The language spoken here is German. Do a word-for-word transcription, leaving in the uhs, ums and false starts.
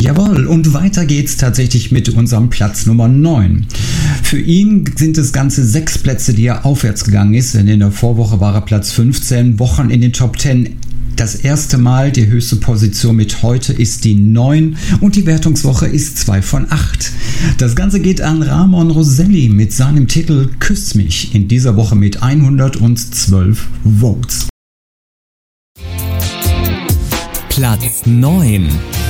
Jawohl, und weiter geht's tatsächlich mit unserem Platz Nummer neun. Für ihn sind es ganze sechs Plätze, die er aufwärts gegangen ist, denn in der Vorwoche war er Platz fünfzehn, Wochen in den Top zehn. Das erste Mal die höchste Position mit heute ist die neun und die Wertungswoche ist zwei von acht. Das Ganze geht an Ramon Roselli mit seinem Titel Küss mich in dieser Woche mit hundertzwölf Votes. Platz neun.